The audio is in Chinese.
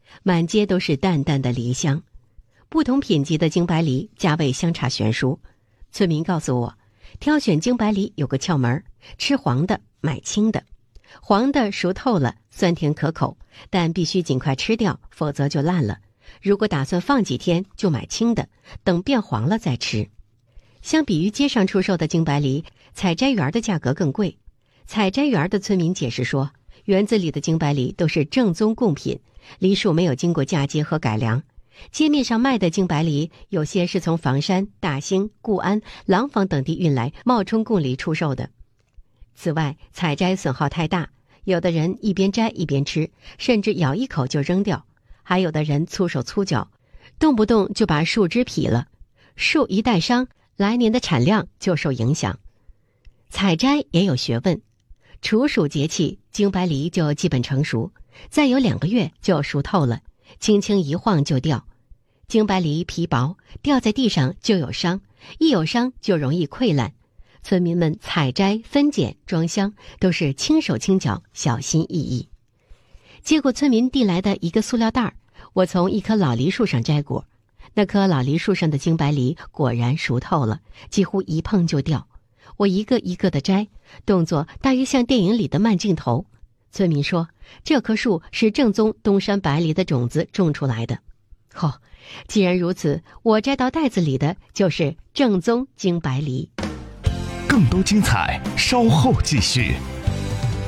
满街都是淡淡的梨香。不同品级的京白梨价位相差悬殊。村民告诉我，挑选京白梨有个窍门，吃黄的买青的。黄的熟透了，酸甜可口，但必须尽快吃掉，否则就烂了。如果打算放几天，就买青的，等变黄了再吃。相比于街上出售的京白梨，采摘园的价格更贵。采摘园的村民解释说，园子里的京白梨都是正宗贡品，梨树没有经过嫁接和改良。街面上卖的京白梨，有些是从房山、大兴、固安、廊坊等地运来冒充贡梨出售的。此外，采摘损耗太大，有的人一边摘一边吃，甚至咬一口就扔掉；还有的人粗手粗脚，动不动就把树枝劈了。树一旦伤，来年的产量就受影响。采摘也有学问，处暑节气，京白梨就基本成熟，再有2个月就熟透了，轻轻一晃就掉。京白梨皮薄，掉在地上就有伤，一有伤就容易溃烂。村民们采摘、分拣、装箱都是轻手轻脚，小心翼翼。接过村民递来的一个塑料袋，我从一棵老梨树上摘果。那棵老梨树上的京白梨果然熟透了，几乎一碰就掉。我一个一个的摘，动作大约像电影里的慢镜头。村民说，这棵树是正宗东山白梨的种子种出来的。既然如此，我摘到袋子里的就是正宗京白梨。 更多精彩，稍后继续。